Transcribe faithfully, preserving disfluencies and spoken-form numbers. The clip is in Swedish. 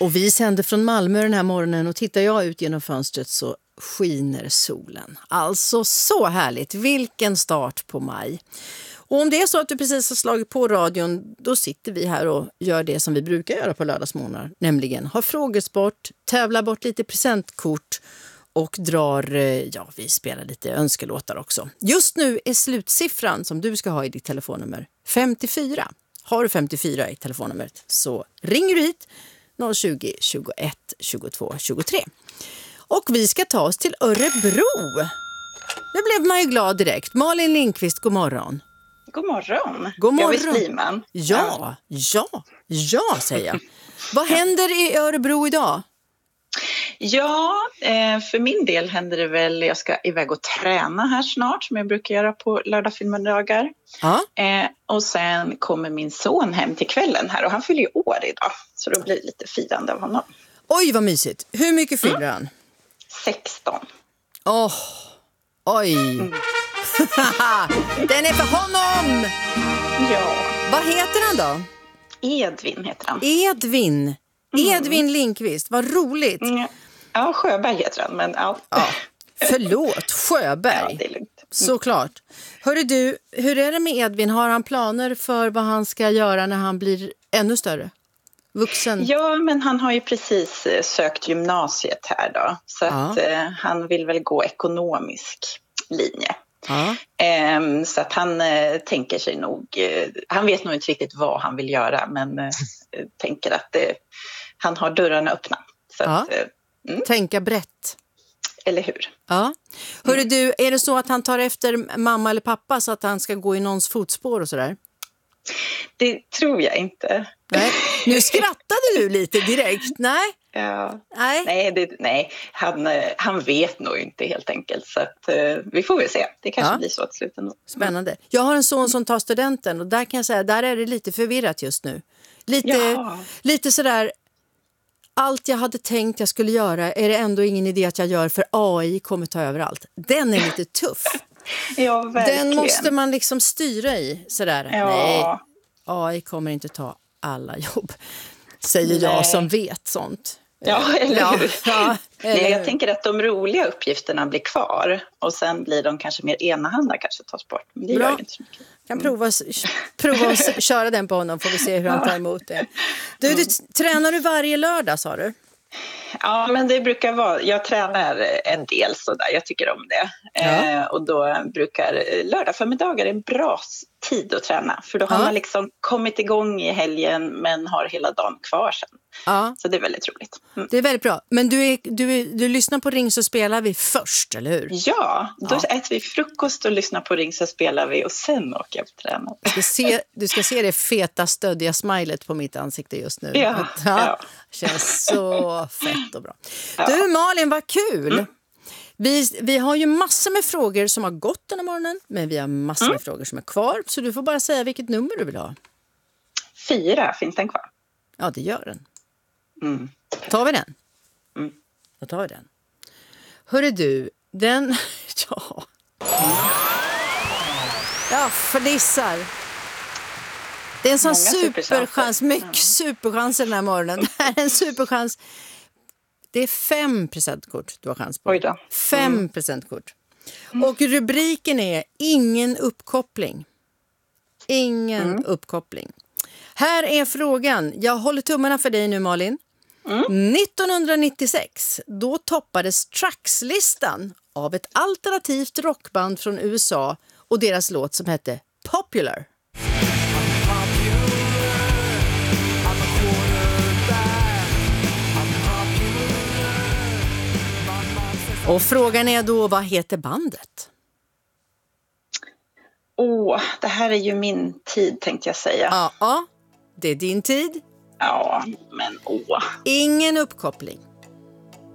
Och vi sänder från Malmö den här morgonen och tittar jag ut genom fönstret så skiner solen. Alltså så härligt, vilken start på maj. Och om det är så att du precis har slagit på radion, då sitter vi här och gör det som vi brukar göra på lördagsmorgnar. Nämligen ha frågesport, tävla bort lite presentkort och drar, ja vi spelar lite önskelåtar också. Just nu är slutsiffran som du ska ha i ditt telefonnummer femtiofyra. Har du femtiofyra i telefonnumret så ringer du hit noll tjugo, tjugoett, tjugotvå, tjugotre. Och vi ska ta oss till Örebro. Nu blev man ju glad direkt. Malin Lindqvist, god morgon. God morgon. God morgon. Jag vill man. Ja, ja, ja säger jag. Vad händer i Örebro idag? Ja, för min del händer det väl, jag ska iväg och träna här snart som jag brukar göra på lördag-filmdagar. Ja. Och sen kommer min son hem till kvällen här och han fyller ju år idag. Så då blir det lite firande av honom. Oj, vad mysigt. Hur mycket fyller mm. han? sexton. Åh, oh, oj. Mm. Den är för honom! Ja. Vad heter han då? Edvin heter han. Edvin. Mm. Edvin Lindqvist, vad roligt. Mm. Ja, Sjöberg heter han, men ja. ja. Förlåt, Sjöberg. Ja, det är lugnt. Mm. Såklart. Hörru du, hur är det med Edvin? Har han planer för vad han ska göra när han blir ännu större? Vuxen? Ja, men han har ju precis sökt gymnasiet här då. Så ja. att eh, han vill väl gå ekonomisk linje. Ja. Eh, så att han eh, tänker sig nog, eh, han vet nog inte riktigt vad han vill göra, men eh, tänker att eh, han har dörrarna öppna. Så ja. att, eh, mm. Tänka brett. Eller hur? Ja. Hörru du, är det så att han tar efter mamma eller pappa så att han ska gå i någons fotspår och sådär? Det tror jag inte. Nej. Nu skrattade du lite direkt, nej? Ja. Nej, nej, det, nej. Han, han vet nog inte helt enkelt. Så att, uh, vi får väl se. Det kanske ja. blir så att sluta nog. Spännande. Jag har en son som tar studenten och där kan jag säga, där är det lite förvirrat just nu. Lite, ja. lite sådär, allt jag hade tänkt jag skulle göra är det ändå ingen idé att jag gör för A I kommer ta över allt. Den är lite tuff. Ja, verkligen. Den måste man liksom styra i sådär. Ja. Nej, A I kommer inte ta alla jobb, säger Nej. jag som vet sånt. Ja, eller ja, hur? ja, eller Nej, jag hur? tänker att de roliga uppgifterna blir kvar och sen blir de kanske mer enahanda kanske tas bort. Men det Bra. gör inte så mycket. Kan prova, prova att köra den på honom, får vi se hur han tar emot det. Du, du, tränar du varje lördag, sa du? Ja, men det brukar vara, jag tränar en del sådär, jag tycker om det. Ja. Eh, och då brukar lördag förmiddagar en bra tid att träna. För då har ja. man liksom kommit igång i helgen men har hela dagen kvar sen. Ja. Så det är väldigt roligt. Mm. Det är väldigt bra. Men du, är, du, är, du lyssnar på Ring så spelar vi först, eller hur? Ja, då ja. äter vi frukost och lyssnar på Ring så spelar vi och sen åker jag på träna. Du ska se, du ska se det feta stöddiga smilet på mitt ansikte just nu. Ja, ja. ja. Känns så fett och bra. Ja. Du Malin, vad kul! Mm. Vi, vi har ju massor med frågor som har gått den här morgonen, men vi har massor med mm. frågor som är kvar. Så du får bara säga vilket nummer du vill ha. Fyra, finns den kvar? Ja, det gör den. Mm. Tar vi den? Mm. Då tar vi den. Hörru du, den... ja. Ja, förlissar. Det är en sån superchans, mycket mm. superchans den här morgonen. Det här är en superchans. Det är fem presentkort du har chans på. Oj då. Fem mm. presentkort. Mm. Och rubriken är ingen uppkoppling. Ingen mm. uppkoppling. Här är frågan. Jag håller tummarna för dig nu, Malin. Mm. nittonhundranittiosex, då toppades Trax-listan av ett alternativt rockband från U S A och deras låt som hette Popular. Och frågan är då, vad heter bandet? Åh, oh, det här är ju min tid tänkte jag säga. Ja, ja, det är din tid. Ja, men åh. Ingen uppkoppling.